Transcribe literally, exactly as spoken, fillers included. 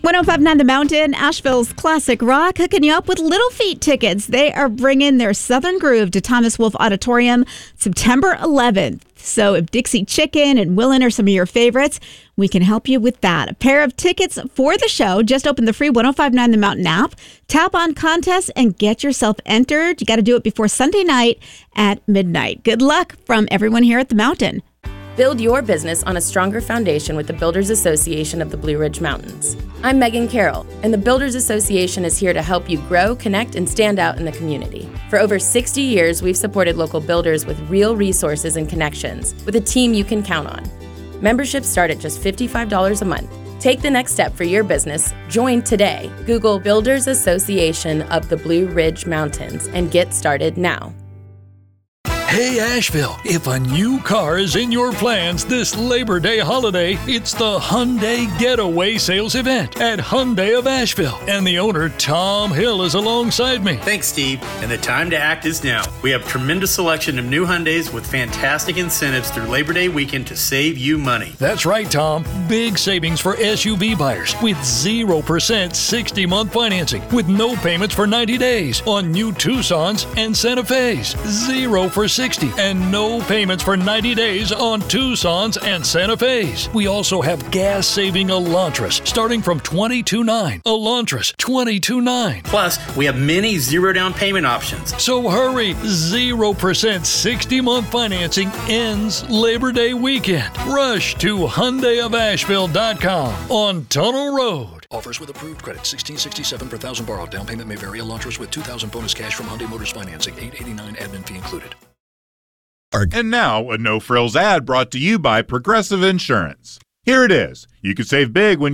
ten fifty-nine The Mountain, Asheville's classic rock, hooking you up with Little Feat tickets. They are bringing their Southern Groove to Thomas Wolfe Auditorium September eleventh. So if Dixie Chicken and Willin' are some of your favorites, we can help you with that. A pair of tickets for the show. Just open the free ten fifty-nine The Mountain app, tap on contests, and get yourself entered. You got to do it before Sunday night at midnight. Good luck from everyone here at The Mountain. Build your business on a stronger foundation with the Builders Association of the Blue Ridge Mountains. I'm Megan Carroll, and the Builders Association is here to help you grow, connect, and stand out in the community. For over sixty years, we've supported local builders with real resources and connections, with a team you can count on. Memberships start at just fifty-five dollars a month. Take the next step for your business. Join today. Google Builders Association of the Blue Ridge Mountains and get started now. Hey Asheville, if a new car is in your plans this Labor Day holiday, it's the Hyundai Getaway Sales Event at Hyundai of Asheville. And the owner, Tom Hill, is alongside me. Thanks, Steve. And the time to act is now. We have tremendous selection of new Hyundais with fantastic incentives through Labor Day weekend to save you money. That's right, Tom. Big savings for S U V buyers with zero percent sixty-month financing with no payments for ninety days on new Tucsons and Santa Fe's. Zero for sixty and no payments for ninety days on Tucsons and Santa Fe's. We also have gas-saving Elantras starting from twenty-two nine. Elantras twenty-two nine. Plus, we have many zero down payment options. So hurry, zero percent sixty-month financing ends Labor Day weekend. Rush to Hyundai of Asheville dot com on Tunnel Road. Offers with approved credit, sixteen sixty-seven per thousand borrowed. Down payment may vary. Elantras with two thousand bonus cash from Hyundai Motors Financing. eight eighty-nine admin fee included. And now, a no-frills ad brought to you by Progressive Insurance. Here it is. You can save big when